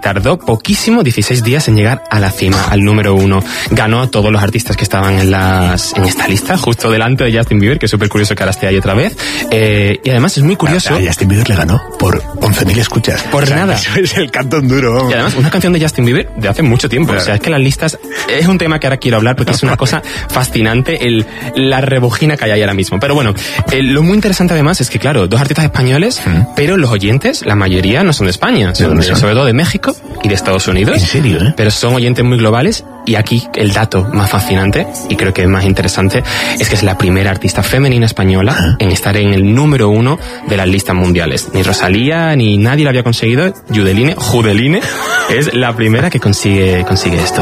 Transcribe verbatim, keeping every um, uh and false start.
tardó poquísimo, dieciséis días en llegar a la cima, al número uno. Ganó a todos los artistas que estaban en las en esta lista, justo delante de Justin Bieber, que es súper curioso que ahora esté ahí otra vez. Eh, y además es muy curioso... A, a Justin Bieber le ganó por once mil escuchas. Por o sea, nada. Eso es el cantón duro. Vamos. Y además, una canción de Justin Bieber de hace mucho tiempo. Claro. O sea, es que las listas... Es un tema que ahora quiero hablar porque es una cosa fascinante, el, la rebujina que hay ahí ahora mismo. Pero bueno, eh, lo muy interesante además es que, claro, dos artistas españoles, ¿Mm? pero los oyentes, la mayoría no son de España, son de, sobre todo de México y de Estados Unidos. ¿En serio, eh? Pero son oyentes muy globales. Y aquí el dato más fascinante, y creo que es más interesante, es que es la primera artista femenina española ¿Ah? en estar en el número uno de las listas mundiales. Ni Rosalía, ni nadie lo había conseguido. Judeline, Judeline es la primera que consigue, consigue esto.